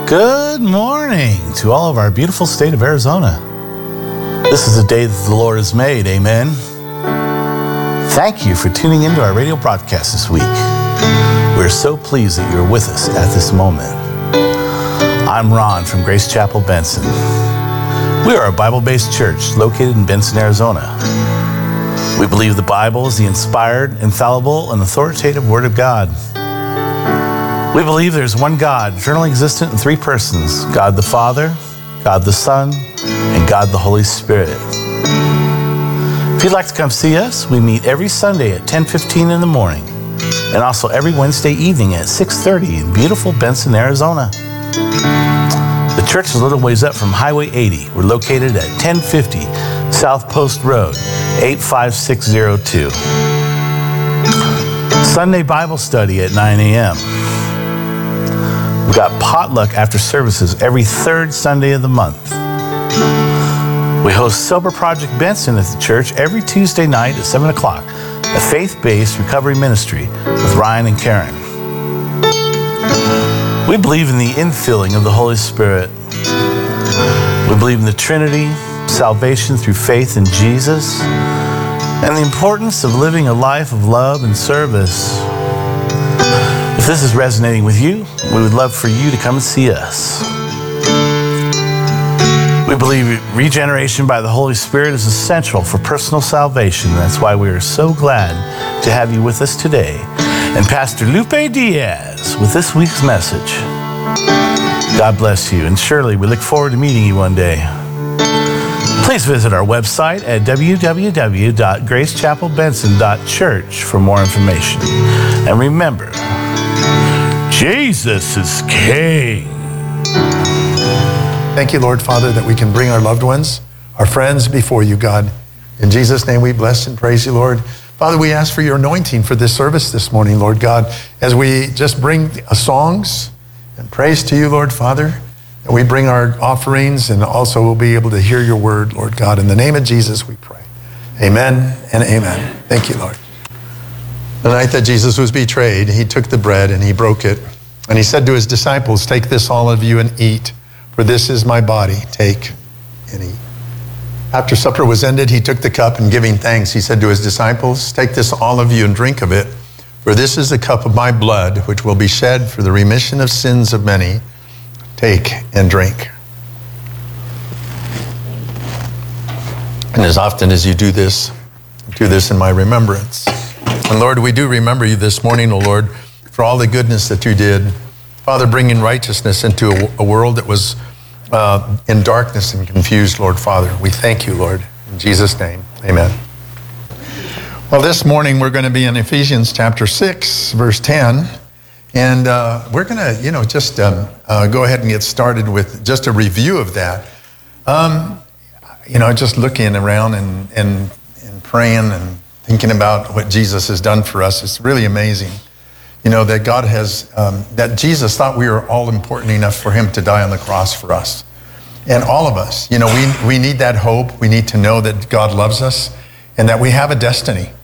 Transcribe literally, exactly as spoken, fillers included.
Good morning to all of our beautiful state of Arizona. This is a day that the Lord has made, amen. Thank you for tuning into our radio broadcast this week. We're so pleased that you're with us at this moment. I'm Ron from Grace Chapel, Benson. We are a Bible-based church located in Benson, Arizona. We believe the Bible is the inspired, infallible, and authoritative Word of God. We believe there's one God, eternally existent in three persons, God the Father, God the Son, and God the Holy Spirit. If you'd like to come see us, we meet every Sunday at ten fifteen in the morning, and also every Wednesday evening at six thirty in beautiful Benson, Arizona. The church is a little ways up from Highway eighty. We're located at ten fifty South Post Road, eight five six zero two. Sunday Bible study at nine a.m. We've got potluck after services every third Sunday of the month. We host Sober Project Benson at the church every Tuesday night at seven o'clock, a faith-based recovery ministry with Ryan and Karen. We believe in the infilling of the Holy Spirit. We believe in the Trinity, salvation through faith in Jesus, and the importance of living a life of love and service. If this is resonating with you, we would love for you to come and see us. We believe regeneration by the Holy Spirit is essential for personal salvation. That's why we are so glad to have you with us today. And Pastor Lupe Diaz with this week's message. God bless you, and surely we look forward to meeting you one day. Please visit our website at w w w dot grace chapel benson dot church for more information. And remember, Jesus is King. Thank you, Lord Father, that we can bring our loved ones, our friends before you, God. In Jesus' name we bless and praise you, Lord. Father, we ask for your anointing for this service this morning, Lord God, as we just bring songs and praise to you, Lord Father, and we bring our offerings, and also we'll be able to hear your word, Lord God. In the name of Jesus we pray. Amen and amen. Thank you, Lord. The night that Jesus was betrayed, he took the bread and he broke it. And he said to his disciples, "Take this, all of you, and eat, for this is my body. Take and eat." After supper was ended, he took the cup, and giving thanks, he said to his disciples, "Take this, all of you, and drink of it, for this is the cup of my blood, which will be shed for the remission of sins of many. Take and drink." And as often as you do this, do this in my remembrance. And Lord, we do remember you this morning, O Lord, for all the goodness that you did. Father, bringing righteousness into a, a world that was uh, in darkness and confused, Lord Father. We thank you, Lord. In Jesus' name, amen. Well, this morning we're going to be in Ephesians chapter six, verse ten. And uh, we're going to, you know, just um, uh, go ahead and get started with just a review of that. Um, you know, just looking around and, and, and praying and thinking about what Jesus has done for us. It's really amazing, you know, that God has, um, that Jesus thought we were all important enough for him to die on the cross for us. And all of us, you know, we, we need that hope. We need to know that God loves us and that we have a destiny.